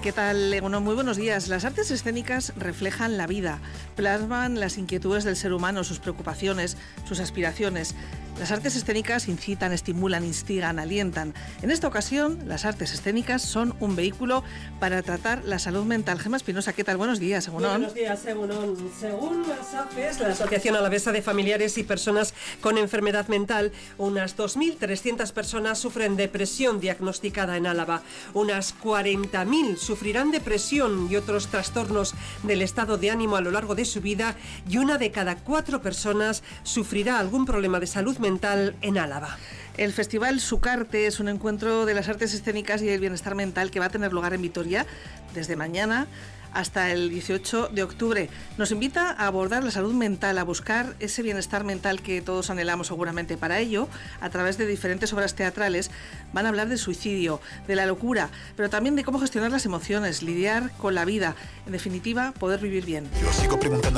¿Qué tal? Bueno, muy buenos días. Las artes escénicas reflejan la vida, plasman las inquietudes del ser humano, sus preocupaciones, sus aspiraciones. Las artes escénicas incitan, estimulan, instigan, alientan. En esta ocasión, las artes escénicas son un vehículo para tratar la salud mental. Gemma Espinosa, ¿qué tal? Buenos días, Egunon. Muy buenos días, Egunon. Según las AFES, la Asociación Alavesa de Familiares y Personas con Enfermedad Mental, unas 2.300 personas sufren depresión diagnosticada en Álava. Unas 40.000 sufrirán depresión y otros trastornos del estado de ánimo a lo largo de su vida, y una de cada 4 personas sufrirá algún problema de salud mental en Álava. El Festival Sucarte es un encuentro de las artes escénicas y el bienestar mental que va a tener lugar en Vitoria desde mañana hasta el 18 de octubre. Nos invita a abordar la salud mental, a buscar ese bienestar mental que todos anhelamos seguramente. Para ello, a través de diferentes obras teatrales, van a hablar del suicidio, de la locura, pero también de cómo gestionar las emociones, lidiar con la vida, en definitiva, poder vivir bien. Yo sigo preguntando.